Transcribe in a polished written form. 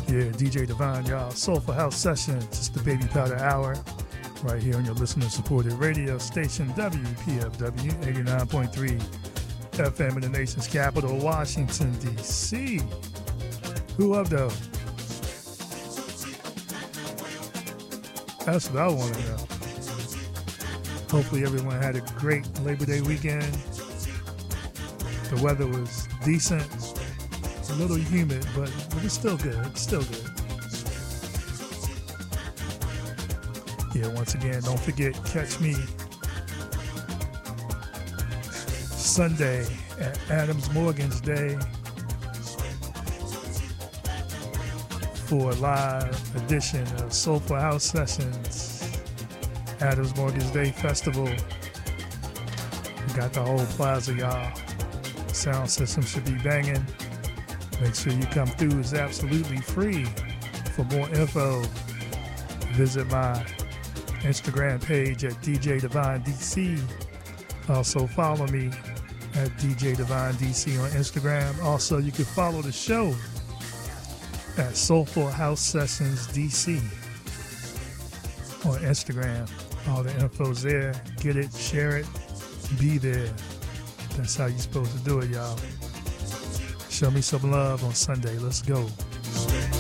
Yeah, DJ Divine, y'all. Soulful House Sessions. It's the Baby Powder Hour right here on your listener-supported radio station, WPFW 89.3 FM in the nation's capital, Washington, D.C. Who up, though? That's what I want to know. Hopefully everyone had a great Labor Day weekend. The weather was decent. A little humid, but it was still good. It's still good. Yeah, once again, don't forget, catch me Sunday at Adams Morgan's Day for a live edition of Soulful House Sessions. Adams Morgan's Day Festival. We got the whole plaza, y'all. Sound system should be banging. Make sure you come through. It's absolutely free. For more info, visit my Instagram page at DJ Divine DC. Also follow me at DJ Divine DC on Instagram. Also, you can follow the show at Soulful House Sessions DC on Instagram. All the info's there. Get it, share it, be there. That's how you're supposed to do it, y'all. Show me some love on Sunday. Let's go.